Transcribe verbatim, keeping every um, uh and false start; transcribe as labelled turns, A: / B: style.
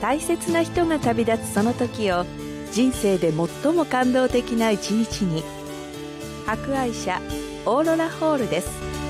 A: 大切な人が旅立つその時を人生で最も感動的な一日に。博愛社オーロラホールです。